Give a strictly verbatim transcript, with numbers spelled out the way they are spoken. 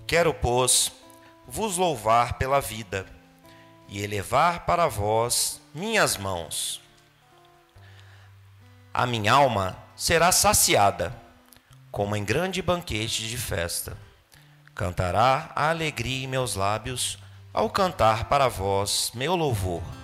Quero, pois, vos louvar pela vida e elevar para vós minhas mãos. A minha alma será saciada, como em grande banquete de festa. Cantará a alegria em meus lábios, ao cantar para vós meu louvor.